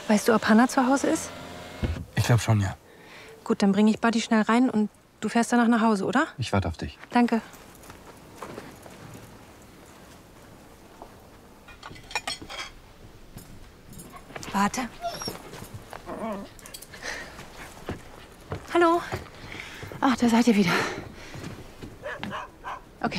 Weißt du, ob Hanna zu Hause ist? Ich glaube schon, ja. Gut, dann bringe ich Buddy schnell rein und du fährst danach nach Hause, oder? Ich warte auf dich. Danke. Warte. Hallo. Ach, da seid ihr wieder. Okay.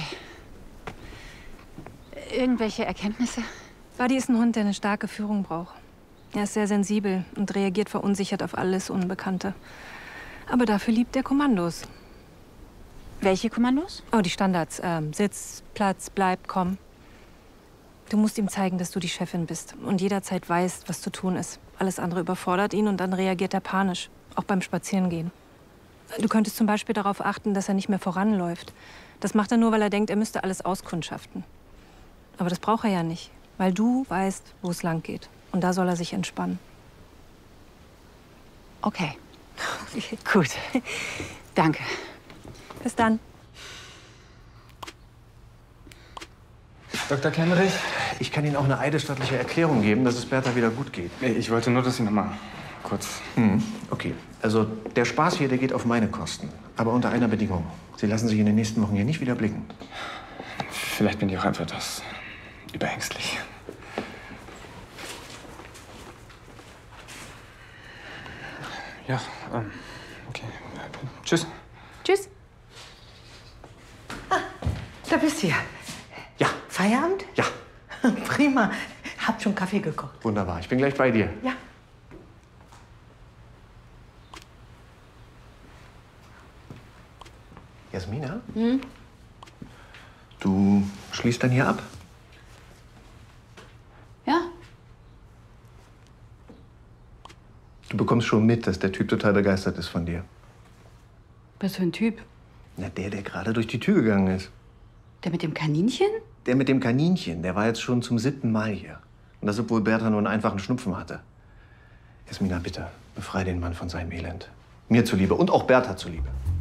Irgendwelche Erkenntnisse? Buddy ist ein Hund, der eine starke Führung braucht. Er ist sehr sensibel und reagiert verunsichert auf alles Unbekannte. Aber dafür liebt er Kommandos. Welche Kommandos? Oh, die Standards. Sitz, Platz, bleib, komm. Du musst ihm zeigen, dass du die Chefin bist und jederzeit weißt, was zu tun ist. Alles andere überfordert ihn und dann reagiert er panisch, auch beim Spazierengehen. Du könntest zum Beispiel darauf achten, dass er nicht mehr voranläuft. Das macht er nur, weil er denkt, er müsste alles auskundschaften. Aber das braucht er ja nicht, weil du weißt, wo es lang geht. Und da soll er sich entspannen. Okay. Gut. Danke. Bis dann. Dr. Kenrich? Ich kann Ihnen auch eine eidesstattliche Erklärung geben, dass es Bertha wieder gut geht. Ich wollte nur, dass Sie noch mal kurz... Okay, also der Spaß hier, der geht auf meine Kosten. Aber unter einer Bedingung. Sie lassen sich in den nächsten Wochen hier nicht wieder blicken. Vielleicht bin ich auch einfach etwas überängstlich. Ja, okay. Tschüss. Tschüss. Da bist du ja. Ja. Feierabend? Ja, Prima. Hab schon Kaffee gekocht. wunderbar. Ich bin gleich bei dir. Ja. Jasmina? Du schließt dann hier ab? Ja. Du bekommst schon mit, dass der Typ total begeistert ist von dir. Was für ein Typ? Na, der gerade durch die Tür gegangen ist. Der mit dem Kaninchen? Der mit dem Kaninchen, der war jetzt schon zum 7. Mal hier. Und das, obwohl Bertha nur einen einfachen Schnupfen hatte. Jasmina, bitte, befreie den Mann von seinem Elend. Mir zuliebe und auch Bertha zuliebe.